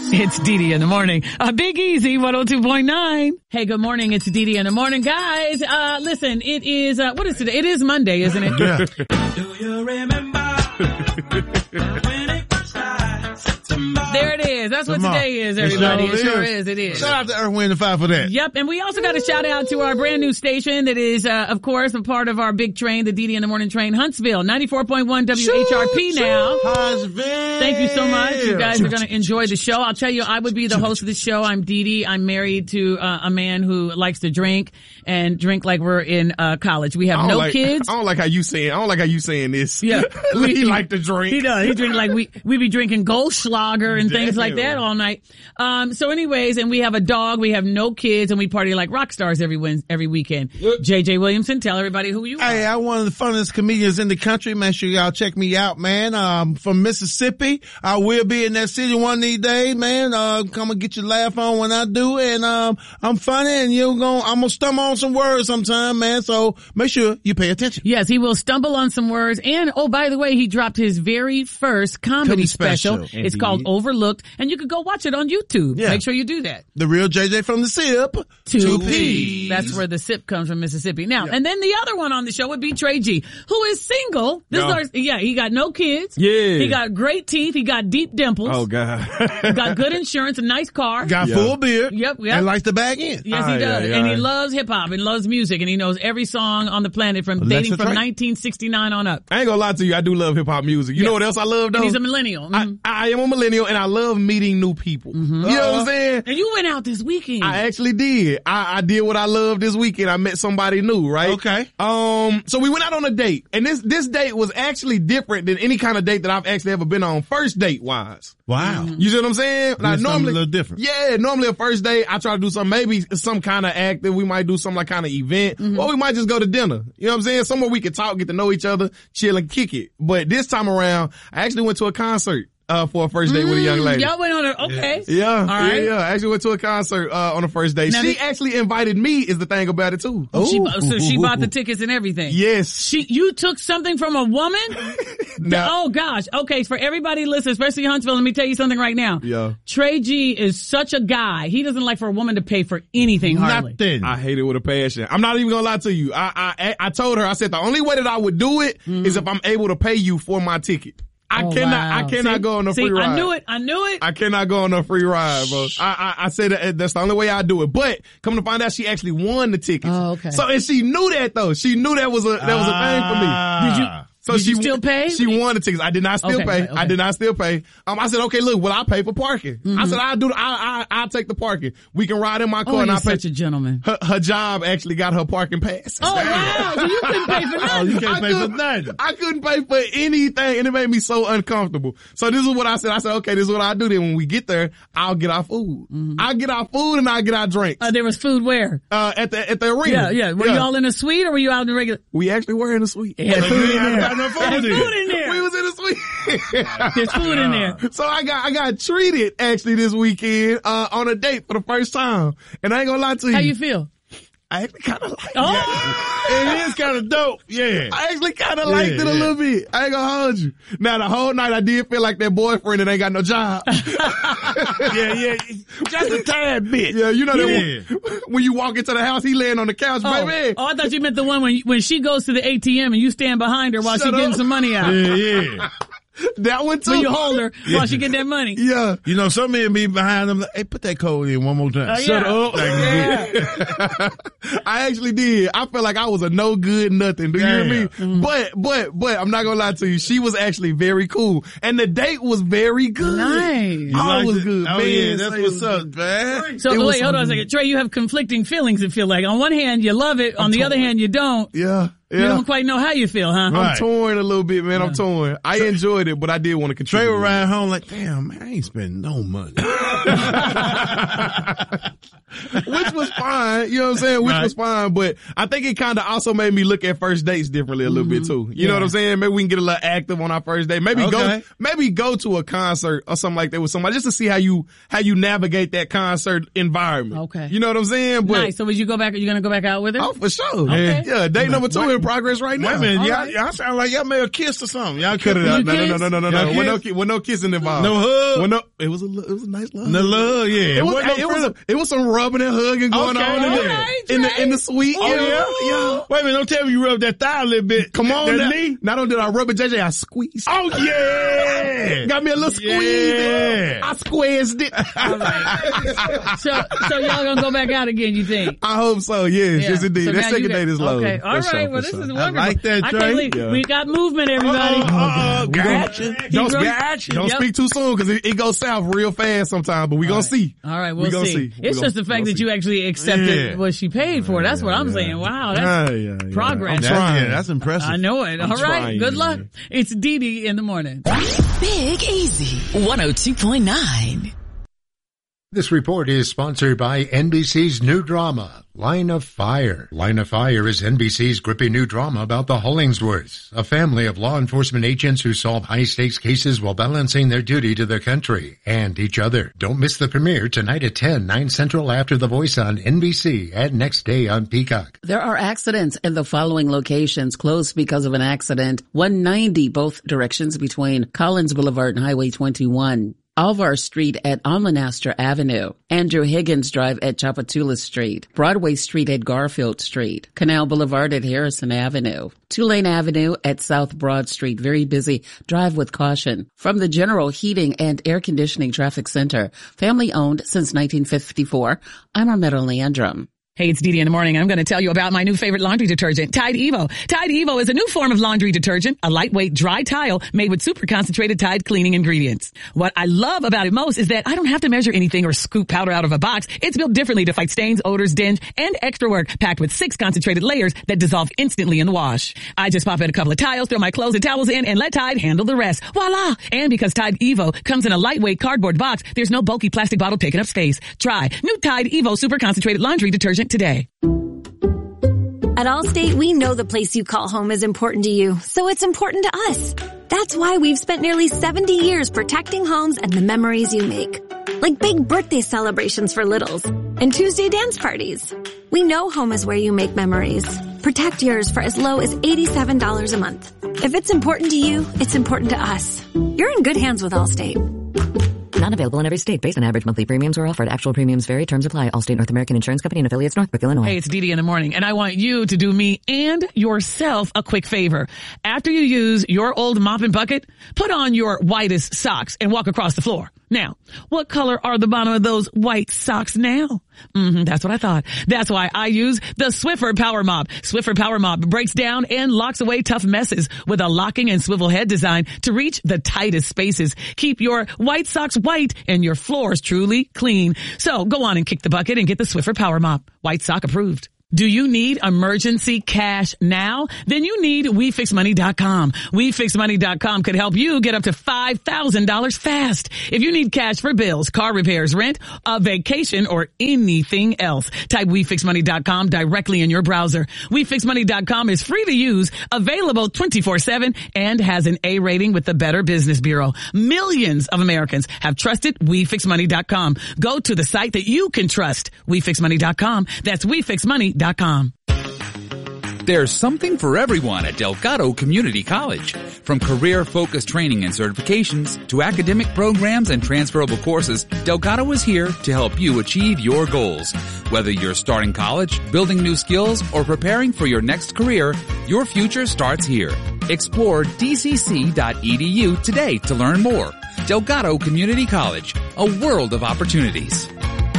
It's Dee in the morning. Big Easy 102.9. Hey, good morning. It's Dee in the morning, guys. Listen, it is, what is today? It is Monday, isn't it? Yeah. Do you remember when it was September? There it is. That's what today is, everybody. It sure is. It is. Shout out to Earth, Wind & Fire for that. Yep. And we also got a shout out to our brand new station that is, of course, a part of our big train, the Dee in the morning train, Huntsville, 94.1 WHRP now. Huntsville. Thank you so much. You guys are going to enjoy the show. I'll tell you, I would be the host of the show. I'm Dee. I'm married to a man who likes to drink and drink like we're in college. We have no kids. I don't like how you saying this. Yeah. He like to drink. He does. He drink like we be drinking Goldschlager and things like that all night. So anyways, and we have a dog. We have no kids and we party like rock stars every weekend. JJ Williamson, tell everybody who you are. Hey, I'm one of the funniest comedians in the country. Make sure y'all check me out, man. From Mississippi. I will be in that city one of these days, man. Come and get your laugh on when I do. And, I'm funny and I'm gonna stumble on some words sometime, man. So make sure you pay attention. Yes, he will stumble on some words. And, oh, by the way, he dropped his very first comedy special. It's called Overlooked. And you can go watch it on YouTube. Yeah. Make sure you do that. The real JJ from the SIP. 2 P's. That's where the SIP comes from, Mississippi. Now, and then the other one on the show would be Trey G, who is single. He got no kids. Yeah. He got great teeth. He got deep dimples. Oh, God. He got good insurance, a nice car. Got full beard. Yep. And likes to bag in. Yes, he does. And he loves hip hop and loves music and he knows every song on the planet from dating from 1969 on up. I ain't gonna lie to you. I do love hip hop music. You know what else I love though? And he's a millennial. Mm-hmm. I am a millennial and I love meeting new people. Mm-hmm. You know what I'm saying? And you went out this weekend. I actually did. I did what I loved this weekend. I met somebody new, right? Okay. So we went out on a date and this date was actually different than any kind of date that I've actually ever been on, first date wise. Wow. You see what I'm saying? Like normally a little different. Yeah, normally a first date, I try to do something, maybe some kind of active. We might do some like kind of event, or we might just go to dinner. You know what I'm saying? Somewhere we can talk, get to know each other, chill and kick it. But this time around, I actually went to a concert. For a first date with a young lady. Y'all went on okay. Yeah. All right. Yeah. I actually went to a concert, on a first date. Now she actually invited me is the thing about it too. So she bought the tickets and everything. Yes. You took something from a woman? No. Oh gosh. Okay. For everybody listening, especially Huntsville, let me tell you something right now. Yeah. Trey G is such a guy. He doesn't like for a woman to pay for anything hardly. Nothing. I hate it with a passion. I'm not even gonna lie to you. I told her, I said the only way that I would do it is if I'm able to pay you for my ticket. I cannot go on a free ride. I knew it. I cannot go on a free ride, bro. I said that's the only way I do it. But come to find out, she actually won the tickets. Oh, okay. So, and she knew that though. She knew that was a thing for me. Did you? So she still pay? She won the tickets. I did not still pay. Okay. I did not still pay. I said, okay, look, well, I'll pay for parking. I said, I'll take the parking. We can ride in my car and I'll pay. Such a gentleman. Her job actually got her parking pass. Oh, wow. So you couldn't pay for nothing. You can't pay for nothing. I couldn't pay for anything and it made me so uncomfortable. So this is what I said. I said, okay, this is what I'll do then. When we get there, I'll get our food. I'll get our food and I'll get our drinks. There was food where? At the arena. Yeah. Were you all in a suite or were you out in the regular? We actually were in a suite. Had food in there. Got no food in there. We was in a suite. There's food in there. So I got treated actually this weekend, on a date for the first time. And I ain't gonna lie to you. How you feel? I actually kind of like it. Oh! It is kind of dope. Yeah. I actually kind of liked it a little bit. I ain't gonna hold you. Now the whole night I did feel like that boyfriend that ain't got no job. Yeah. Just a tad bit. Yeah, you know that when you walk into the house, he laying on the couch, baby. Oh, I thought you meant the one when she goes to the ATM and you stand behind her while she's getting some money out. Yeah. That one too. So you hold her while she get that money. Yeah. You know, some men be behind them like, hey, put that code in one more time. Shut up. I actually did. I felt like I was a no good nothing. Do you hear me? But I'm not gonna lie to you. She was actually very cool. And the date was very good. Nice. Oh, it was good. Oh, man, yeah, that's what's up, man. So wait, hold on a second. Trey, you have conflicting feelings, it feel like. On one hand, you love it. On the other hand, you don't. Yeah. You don't quite know how you feel, huh? I'm torn a little bit, man. I'm torn. I enjoyed it, but I did want to contribute. Trey would ride home like, damn, man, I ain't spending no money. Which was fine, you know what I'm saying? Which was fine, but I think it kind of also made me look at first dates differently a little bit too. You know what I'm saying? Maybe we can get a little active on our first date. Maybe go to a concert or something like that with somebody just to see how you navigate that concert environment. Okay. You know what I'm saying? But, nice. So would you go back? Are you going to go back out with her? Oh, for sure. Okay. Yeah. Date number 2 in progress right now. Wait a minute. Y'all sound like y'all may have kissed or something. Y'all could have. No. With no kissing involved. No hug. Well, no, it was a nice love. The love, yeah. It was some rubbing and hugging going on in there. Right, in the suite. Yeah. Wait a minute, don't tell me you rubbed that thigh a little bit. Come on, that now. knee. Not only did I rub it, JJ, I squeezed. Oh yeah. Got me a little squeeze. Yeah. I squeezed it. All right. So y'all gonna go back out again, you think? I hope so. Yes, indeed. So that now second date is low. Okay. All For right. sure, Well, for this sure. is wonderful. I like that, I Trey. can't believe we got movement, everybody. Gotcha. Don't speak too soon because it goes south real fast sometimes, but we're going to see. All right, we'll see. It's just the fact that you actually accepted what she paid for. That's what I'm saying. Wow, that's progress. I'm trying. That's impressive. I know it. All right, trying. good luck. It's Dee Dee in the morning. Big Easy 102.9. This report is sponsored by NBC's new drama, Line of Fire. Line of Fire is NBC's gripping new drama about the Hollingsworths, a family of law enforcement agents who solve high-stakes cases while balancing their duty to their country and each other. Don't miss the premiere tonight at 10, 9 Central after The Voice on NBC and next day on Peacock. There are accidents in the following locations closed because of an accident. 190 both directions between Collins Boulevard and Highway 21. Alvar Street at Onlanaster Avenue, Andrew Higgins Drive at Chapatula Street, Broadway Street at Garfield Street, Canal Boulevard at Harrison Avenue, Tulane Avenue at South Broad Street. Very busy. Drive with caution. From the General Heating and Air Conditioning Traffic Center, family owned since 1954, I'm Armetta Landrum. Hey, it's Dee Dee in the morning. I'm going to tell you about my new favorite laundry detergent, Tide Evo. Tide Evo is a new form of laundry detergent, a lightweight dry tile made with super concentrated Tide cleaning ingredients. What I love about it most is that I don't have to measure anything or scoop powder out of a box. It's built differently to fight stains, odors, dinge, and extra work, packed with 6 concentrated layers that dissolve instantly in the wash. I just pop in a couple of tiles, throw my clothes and towels in, and let Tide handle the rest. Voila! And because Tide Evo comes in a lightweight cardboard box, there's no bulky plastic bottle taking up space. Try new Tide Evo super concentrated laundry detergent today. At Allstate, we know the place you call home is important to you, so it's important to us. That's why we've spent nearly 70 years protecting homes and the memories you make. Like big birthday celebrations for littles and Tuesday dance parties. We know home is where you make memories. Protect yours for as low as $87 a month. If it's important to you, it's important to us. You're in good hands with Allstate. Not available in every state. Base and average monthly premiums are offered. Actual premiums vary. Terms apply. Allstate North American Insurance Company and affiliates, Northbrook, Illinois. Hey, it's Dee Dee in the morning, and I want you to do me and yourself a quick favor. After you use your old mop and bucket, put on your whitest socks and walk across the floor. Now, what color are the bottom of those white socks now? That's what I thought. That's why I use the Swiffer Power Mop. Swiffer Power Mop breaks down and locks away tough messes with a locking and swivel head design to reach the tightest spaces. Keep your white socks white and your floors truly clean. So go on and kick the bucket and get the Swiffer Power Mop. White sock approved. Do you need emergency cash now? Then you need WeFixMoney.com. WeFixMoney.com could help you get up to $5,000 fast. If you need cash for bills, car repairs, rent, a vacation, or anything else, type WeFixMoney.com directly in your browser. WeFixMoney.com is free to use, available 24/7, and has an A rating with the Better Business Bureau. Millions of Americans have trusted WeFixMoney.com. Go to the site that you can trust. WeFixMoney.com. That's WeFixMoney.com. There's something for everyone at Delgado Community College. From career-focused training and certifications to academic programs and transferable courses, Delgado is here to help you achieve your goals. Whether you're starting college, building new skills, or preparing for your next career, your future starts here. Explore dcc.edu today to learn more. Delgado Community College, a world of opportunities.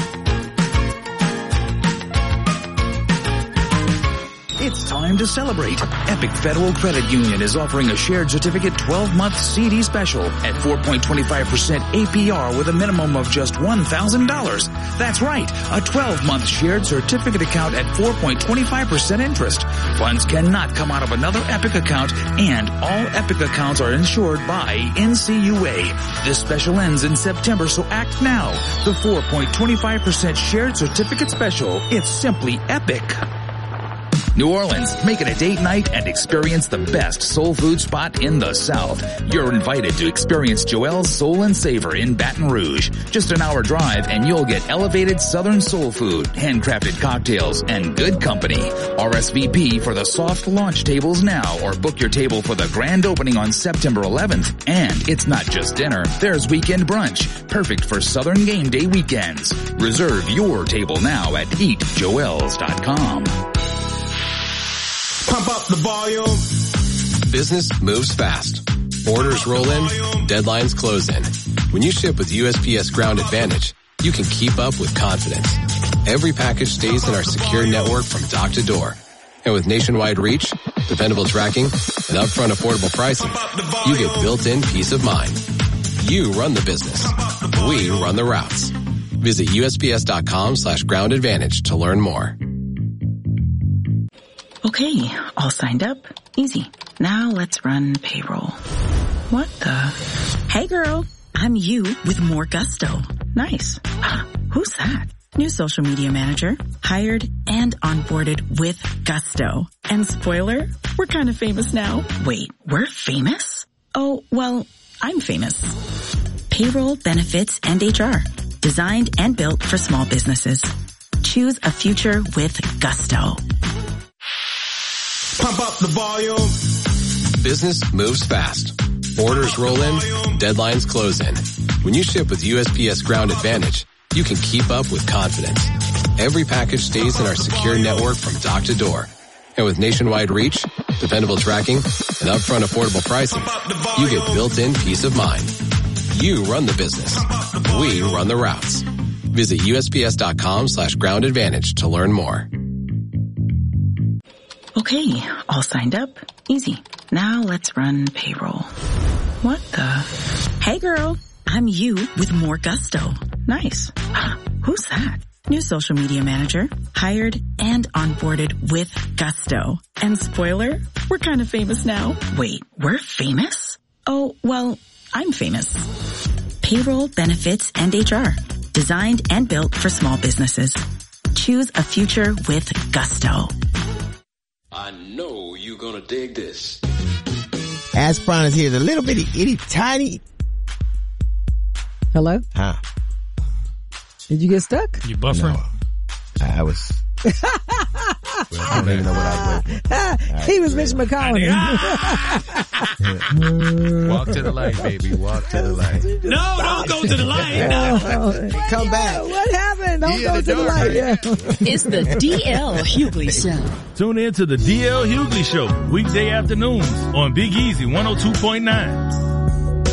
It's time to celebrate. Epic Federal Credit Union is offering a shared certificate 12-month CD special at 4.25% APR with a minimum of just $1,000. That's right, a 12-month shared certificate account at 4.25% interest. Funds cannot come out of another Epic account, and all Epic accounts are insured by NCUA. This special ends in September, so act now. The 4.25% shared certificate special. It's simply epic. New Orleans, make it a date night and experience the best soul food spot in the South. You're invited to experience Joelle's Soul and Savor in Baton Rouge. Just an hour drive and you'll get elevated Southern soul food, handcrafted cocktails, and good company. RSVP for the soft launch tables now or book your table for the grand opening on September 11th. And it's not just dinner. There's weekend brunch, perfect for Southern game day weekends. Reserve your table now at eatjoels.com. Pump up the volume. Business moves fast. Orders roll in, deadlines close in. When you ship with USPS Ground Advantage, you can keep up with confidence. Every package stays in our secure network from dock to door. And with nationwide reach, dependable tracking, and upfront affordable pricing, you get built-in peace of mind. You run the business. We run the routes. Visit USPS.com/Ground Advantage to learn more. Okay, all signed up. Easy. Now let's run payroll. What the? Hey girl, I'm you with more gusto. Nice. Who's that? New social media manager, hired and onboarded with gusto. And spoiler, we're kind of famous now. Wait, we're famous? Oh, well, I'm famous. Payroll, benefits, and HR. Designed and built for small businesses. Choose a future with gusto. Pump up the volume. Business moves fast. Orders roll in, deadlines close in. When you ship with USPS Ground Advantage, you can keep up with confidence. Every package stays in our secure network from dock to door. And with nationwide reach, dependable tracking, and upfront affordable pricing, you get built-in peace of mind. You run the business. We run the routes. Visit USPS.com/Ground Advantage to learn more. Okay, all signed up. Easy. Now let's run payroll. What the? Hey girl, I'm you with more gusto. Nice. Who's that? New social media manager, hired and onboarded with gusto. And spoiler, we're kind of famous now. Wait, we're famous? Oh, well, I'm famous. Payroll, benefits, and HR. Designed and built for small businesses. Choose a future with gusto. I know you're gonna dig this. Aspron is here. The little bitty, itty, tiny. Hello? Huh? Did you get stuck? You buffering? No. I was. I don't even know what I was waiting for. He was Mitch McConnell. Walk to the light, baby. Walk to the light. No, don't go to the light. Come back. What happened? Don't go to the light. Yeah. It's the DL Hughley Show. Tune in to the DL Hughley Show, weekday afternoons on Big Easy 102.9.